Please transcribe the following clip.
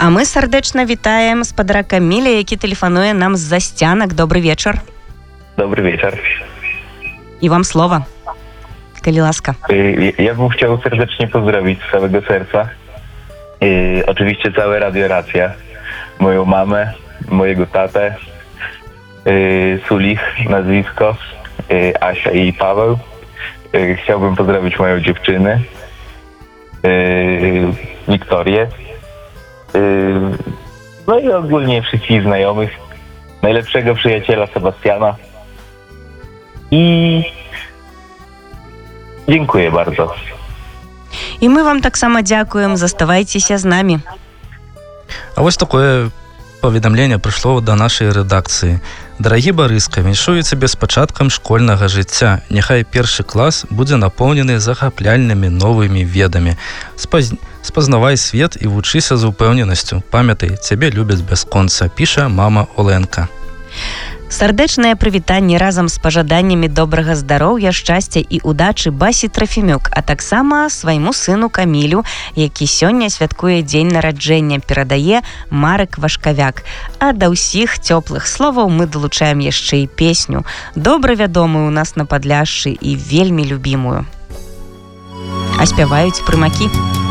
А мы сардэчна вітаем спадара Каміля, які тэлефануе нам з-за сцянак. Добрый вечар. Добрый вечер. И вам слово, коли ласка. Ja bym chciał serdecznie pozdrowić z całego serca. Oczywiście całe Radio Racja. Moją mamę, mojego tatę, Sulich nazwisko, Asia i Paweł. Chciałbym pozdrowić moją dziewczynę, Wiktorię. No i ogólnie wszystkich znajomych. Najlepszego przyjaciela Sebastiana. I dziękuję bardzo. І мы вам таксама дзякуем, заставайцеся з намі. А вось такое паведамленне прыйшло да нашай рэдакцыі. Дарагі Барыска, віншую цябе з пачаткам школьнага жыцця. Няхай першы клас будзе напоўнены захапляльнымі новымі ведамі. Спазнавай свет і вучыся з упэўненасцю. Памятай, цябе любяць бясконца, піша мама Оленка. Сардэчнае прывітанне разам з пажаданнямі добрага здароўя, шчасця і удачы Басі Трафімюк, а таксама свайму сыну Камілю, які сёння святкуе дзень нараджэння, перадае Марык Вашкавяк. А да ўсіх цёплых словаў мы далучаем яшчэ і песню, добра вядомую ў нас на Падляшшы і вельмі любімую. А спяваюць прымакі.